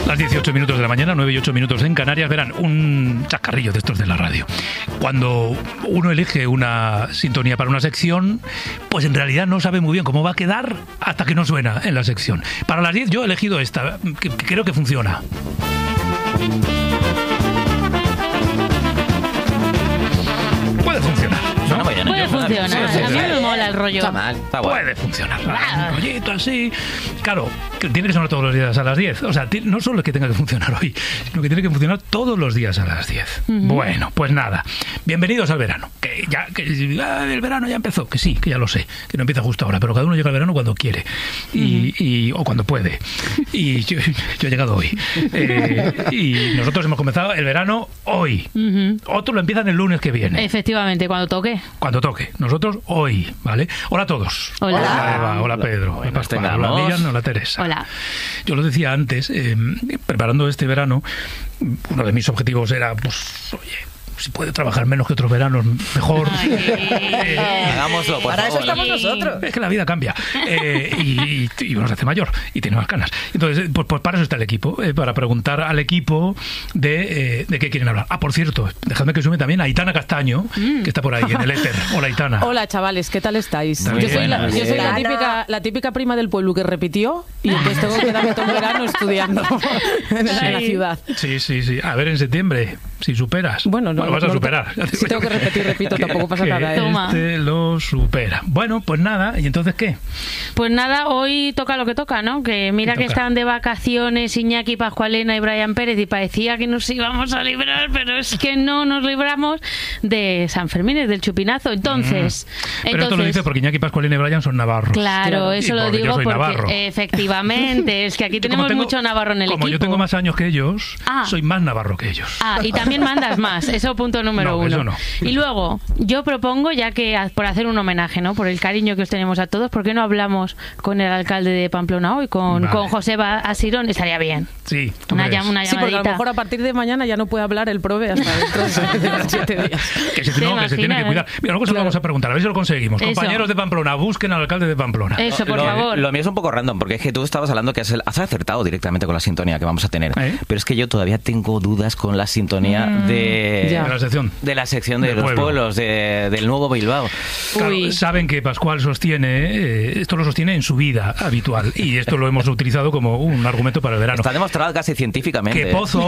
Las 18 minutos de la mañana, 9 y 8 minutos en Canarias. Verán, un chascarrillo de estos de la radio. Cuando uno elige una sintonía para una sección, pues en realidad no sabe muy bien cómo va a quedar hasta que no suena en la sección. Para las 10 yo he elegido esta, que creo que funciona. Puede funcionar. Suena muy bien, Puede funcionar. Sí, A mí me mola el rollo. Está mal, está bueno. Puede funcionar. Un rollito así. Claro, que tiene que sonar todos los días a las 10. O sea, no solo es que tenga que funcionar hoy, sino que tiene que funcionar todos los días a las 10. Bueno, pues nada. Bienvenidos al verano. El verano ya empezó. Que sí, que ya lo sé. Que no empieza justo ahora. Pero cada uno llega al verano cuando quiere. O cuando puede. Y yo he llegado hoy. Y nosotros hemos comenzado el verano hoy. Otros lo empiezan el lunes que viene. Efectivamente, cuando toque. Cuando toque. Nosotros hoy, ¿vale? Hola a todos. Hola. Hola Eva, hola Pedro, hola Pascual, hola Miriam, hola Teresa. Hola. Yo lo decía antes, preparando este verano, uno de mis objetivos era, pues, oye, si puede trabajar menos que otros veranos, mejor. Hagámoslo, por Para favor. eso estamos nosotros. Es que la vida cambia. Y uno se hace mayor y tiene más ganas. Entonces, pues para eso está el equipo, para preguntar al equipo de qué quieren hablar. Por cierto, dejadme que sume también a Aitana Castaño, que está por ahí en el éter. Hola, Aitana. Hola, chavales, ¿qué tal estáis? Muy Yo soy, bien. yo soy Aitana. la típica prima del pueblo que repitió y entonces tengo que quedarme todo el verano estudiando en la ciudad. Sí. A ver, en septiembre, si superas. Bueno, no, vas a no, superar. Si tengo que repetir, repito, tampoco pasa nada. Toma. Este lo supera. Bueno, pues nada. ¿Y entonces qué? Pues nada, hoy toca lo que toca, ¿no? Que mira ¿Qué que toca? estaban de vacaciones Iñaki Pascualena y Brian Pérez y parecía que nos íbamos a librar, pero es que no nos libramos de San Fermín, del chupinazo. Entonces, Pero esto lo dice porque Iñaki Pascualina y Brian son navarros. claro, eso Y lo porque yo digo soy navarro. porque efectivamente es que aquí Yo como tenemos mucho navarro en el como equipo. yo tengo más años que ellos, Ah. soy más navarro que ellos. Y también mandas más, eso punto número No, uno. eso no. Y luego, yo propongo, ya que por hacer un homenaje, ¿no? Por el cariño que os tenemos a todos, ¿por qué no hablamos con el alcalde de Pamplona hoy, con Vale. Joseba Asirón? Estaría bien. Sí, ¿tú Una crees? llamadita. Sí, porque a lo mejor a partir de mañana ya no puede hablar el prove hasta dentro de los 7 días. Que se, ¿Te no, que se tiene que imaginas? cuidar. Mira, luego se lo vamos a preguntar, a ver si lo conseguimos. Eso. Compañeros de Pamplona, busquen al alcalde de Pamplona. Eso, por favor. Lo mío es un poco random, porque es que tú estabas hablando que has acertado directamente con la sintonía que vamos a tener. Pero es que yo todavía tengo dudas con la sintonía de Ya. De la sección. de la sección de Del los pueblo. pueblos, del nuevo Bilbao. Claro, Uy. saben que Pascual sostiene, esto lo sostiene en su vida habitual, y esto lo hemos utilizado como un argumento para el verano. Está demostrado casi científicamente. Que Pozo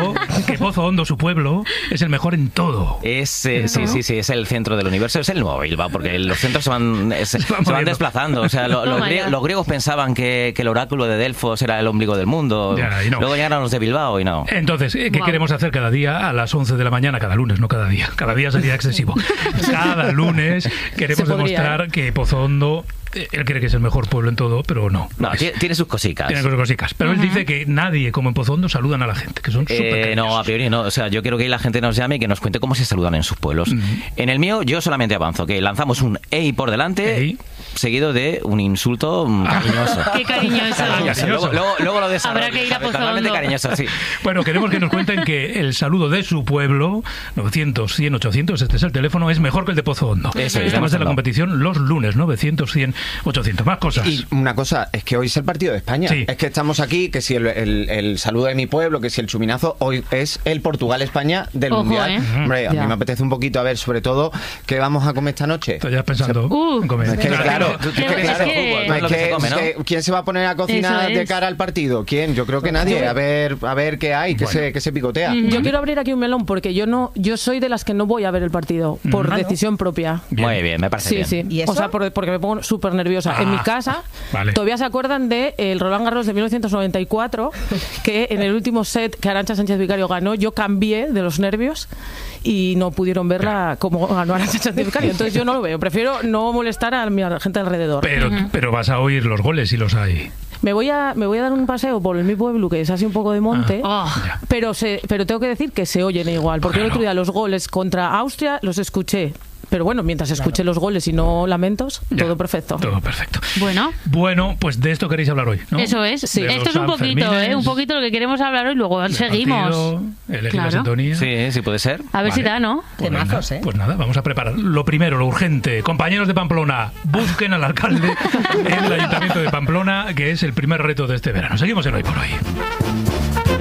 Hondo, su pueblo, es el mejor en todo. Sí, es el centro del universo, es el nuevo Bilbao, porque los centros se van moviendo. desplazando. O sea, Toma ya. los griegos pensaban que el oráculo de Delfos era el ombligo del mundo. Ya, y no. Luego llegaron los de Bilbao y no. Entonces, ¿qué Guau. queremos hacer cada día a las 11 de la mañana? Cada lunes, no cada día. Cada día sería excesivo. Cada lunes queremos Se podría, demostrar que Pozo Hondo, él cree que es el mejor pueblo en todo, pero no. No, tiene sus cositas. Tiene cosicas. Pero él dice que nadie, como en Pozo Hondo, saludan a la gente, que son súper No, a priori no. O sea, yo quiero que la gente nos llame y que nos cuente cómo se saludan en sus pueblos. En el mío, yo solamente avanzo, que lanzamos un EI por delante, Ey. seguido de un insulto cariñoso. Qué cariñoso. Luego lo desarrollo. Habrá que ir a Pozo Totalmente Hondo. cariñoso, sí. Bueno, queremos que nos cuenten que el saludo de su pueblo, 900, 100, 800, este es el teléfono, es mejor que el de Pozo Hondo. Eso es, Además de la demostrando. competición los lunes, 900, 100, 800. Más cosas. Y una cosa, es que hoy es el partido de España. Sí. Es que estamos aquí, que si el saludo de mi pueblo, que si el chuminazo, hoy es el Portugal-España del Ojo, Mundial. Hombre, a Ya. mí me apetece un poquito a ver, sobre todo, qué vamos a comer esta noche. Estás ya pensando en comer. Es que, claro, Tú Es piensas que- en fútbol, No, no es es lo que que- se come, ¿no? es que ¿quién se va a poner a cocinar Eso de es. cara al partido? ¿Quién? Yo creo que nadie. A ver qué hay, qué se picotea. Yo quiero abrir aquí un melón porque yo soy de las que no voy a ver el partido por decisión propia. Muy bien, me parece Sí, bien. sí. ¿Y eso? O sea, porque me pongo súper nerviosa. En mi casa, vale. todavía se acuerdan de el Roland Garros de 1994, que en el último set que Arantxa Sánchez Vicario ganó, yo cambié de los nervios y no pudieron verla como ganó Arantxa Sánchez Vicario. Entonces yo no lo veo. Prefiero no molestar a mi gente alrededor. Pero vas a oír los goles si los hay. Me voy a dar un paseo por mi pueblo, que es así un poco de monte, Oh. Ya. pero tengo que decir que se oyen igual, porque el Claro. otro día los goles contra Austria los escuché. Pero bueno, mientras escuché los goles y no lamentos, Ya, todo perfecto. Todo perfecto. Bueno, pues de esto queréis hablar hoy, ¿no? eso es. De Esto los es un poquito, Sanfermines, un poquito lo que queremos hablar hoy, luego del seguimos. partido, elegir la Claro. sintonía. Sí, puede ser. A ver si Vale. da, ¿no? Pues venga, Temazos, ¿eh? Pues nada, vamos a preparar. Lo primero, lo urgente. Compañeros de Pamplona, busquen al alcalde en el Ayuntamiento de Pamplona, que es el primer reto de este verano. Seguimos en Hoy por Hoy.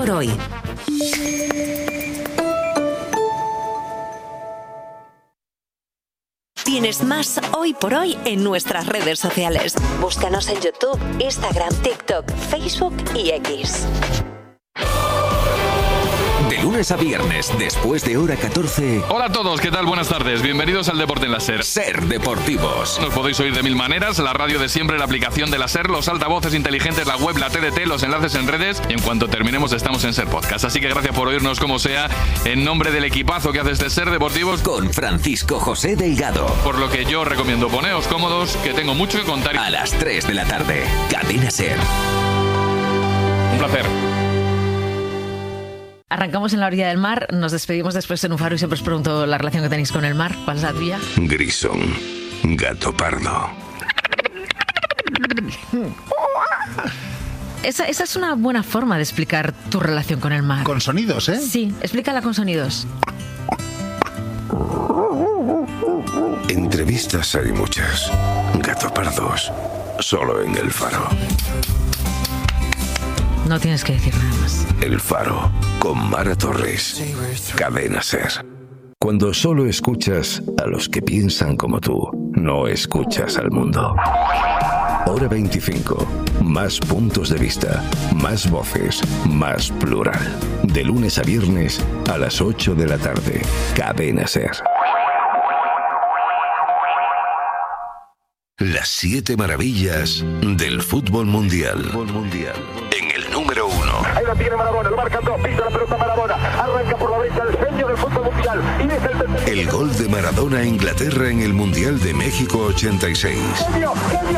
por hoy. Tienes más Hoy por Hoy en nuestras redes sociales. Búscanos en YouTube, Instagram, TikTok, Facebook y X. De lunes a viernes, después de hora 14. Hola a todos, ¿qué tal? Buenas tardes. Bienvenidos al Deporte en la SER. SER Deportivos. Nos podéis oír de mil maneras: la radio de siempre, la aplicación de la SER, los altavoces inteligentes, la web, la TDT, los enlaces en redes. Y en cuanto terminemos, estamos en SER Podcast. Así que gracias por oírnos como sea, en nombre del equipazo que hace este SER Deportivos. Con Francisco José Delgado. Por lo que yo recomiendo, poneos cómodos, que tengo mucho que contar. A las 3 de la tarde, Cadena SER. Un placer. Arrancamos en la orilla del mar, nos despedimos después en un faro y siempre os pregunto la relación que tenéis con el mar. ¿Cuál es la tuya? Grisón, gato pardo. Esa es una buena forma de explicar tu relación con el mar. Con sonidos, ¿eh? Sí, explícala con sonidos. Entrevistas hay muchas. Gato pardos, solo en El Faro. No tienes que decir nada más. El Faro, con Mara Torres. Cadena SER. Cuando solo escuchas a los que piensan como tú, no escuchas al mundo. Hora 25. Más puntos de vista, más voces, más plural. De lunes a viernes a las 8 de la tarde. Cadena SER. Las 7 maravillas del fútbol mundial. En el número 1. Ahí la tiene Maradona, lo marcan dos, pisa la pelota Maradona, arranca por la derecha el genio del fútbol mundial. Y es el tercer. El gol de Maradona a Inglaterra en el Mundial de México 86. Genio,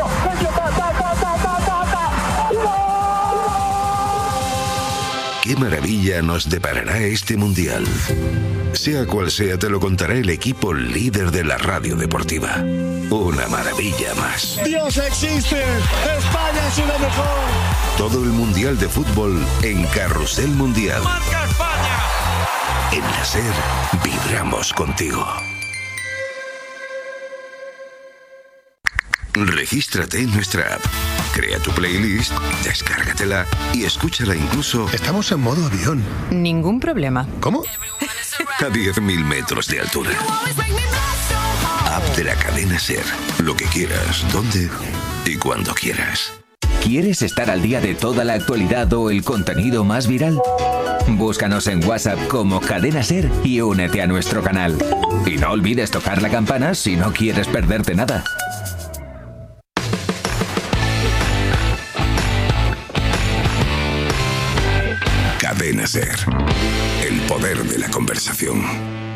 ¿Qué maravilla nos deparará este Mundial? Sea cual sea, te lo contará el equipo líder de la radio deportiva. Una maravilla más. Dios existe, España es lo mejor. Todo el Mundial de Fútbol en Carrusel Mundial. ¡Marca España! En la SER, vibramos contigo. Regístrate en nuestra app. Crea tu playlist, descárgatela y escúchala incluso... Estamos en modo avión. Ningún problema. ¿Cómo? A 10.000 metros de altura. App de la cadena SER. Lo que quieras, donde y cuando quieras. ¿Quieres estar al día de toda la actualidad o el contenido más viral? Búscanos en WhatsApp como Cadena SER y únete a nuestro canal. Y no olvides tocar la campana si no quieres perderte nada. Cadena SER. El poder de la conversación.